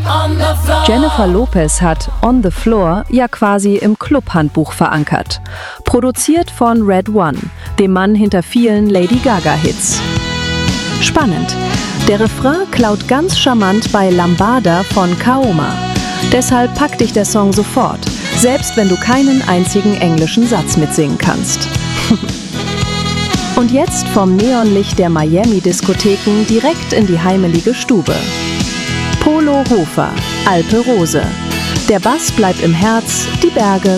Jennifer Lopez hat On the Floor ja quasi im Clubhandbuch verankert. Produziert von Red One, dem Mann hinter vielen Lady Gaga-Hits. Spannend. Der Refrain klaut ganz charmant bei Lambada von Kaoma. Deshalb packt dich der Song sofort, selbst wenn du keinen einzigen englischen Satz mitsingen kannst. Und jetzt vom Neonlicht der Miami-Diskotheken direkt in die heimelige Stube. Polo Hofer, Alpe Rose. Der Bass bleibt im Herz, die Berge